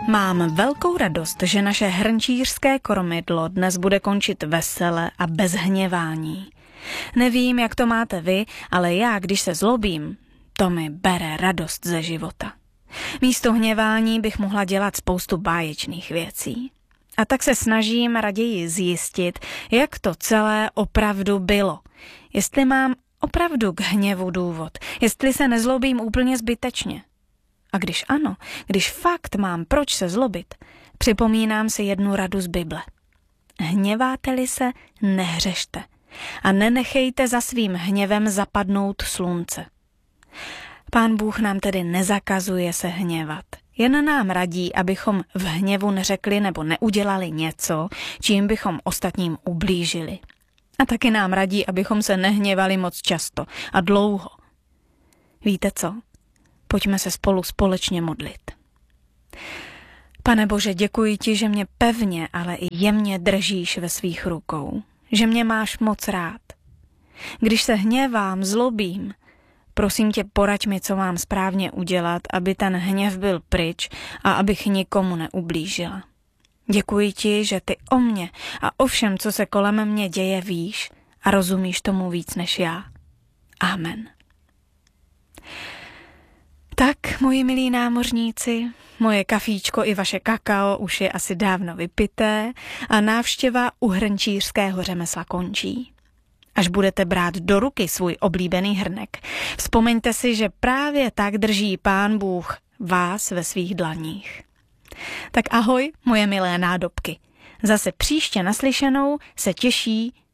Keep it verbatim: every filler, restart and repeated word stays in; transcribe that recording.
Mám velkou radost, že naše hrnčířské kormidlo dnes bude končit vesele a bez hněvání. Nevím, jak to máte vy, ale já, když se zlobím, to mi bere radost ze života. Místo hněvání bych mohla dělat spoustu báječných věcí. A tak se snažím raději zjistit, jak to celé opravdu bylo. Jestli mám opravdu k hněvu důvod, jestli se nezlobím úplně zbytečně. A když ano, když fakt mám proč se zlobit, připomínám si jednu radu z Bible. Hněváte-li se, nehřešte a nenechejte za svým hněvem zapadnout slunce. Pán Bůh nám tedy nezakazuje se hněvat. Jen nám radí, abychom v hněvu neřekli nebo neudělali něco, čím bychom ostatním ublížili. A taky nám radí, abychom se nehněvali moc často a dlouho. Víte co? Pojďme se spolu společně modlit. Pane Bože, děkuji ti, že mě pevně, ale i jemně držíš ve svých rukou. Že mě máš moc rád. Když se hněvám, zlobím, prosím tě, poraď mi, co mám správně udělat, aby ten hněv byl pryč a abych nikomu neublížila. Děkuji ti, že ty o mě a o všem, co se kolem mě děje, víš a rozumíš tomu víc než já. Amen. Tak, moji milí námořníci, moje kafíčko i vaše kakao už je asi dávno vypité a návštěva u hrnčířského řemesla končí. Až budete brát do ruky svůj oblíbený hrnek, vzpomeňte si, že právě tak drží Pán Bůh vás ve svých dlaních. Tak ahoj, moje milé nádobky. Zase příště naslyšenou se těší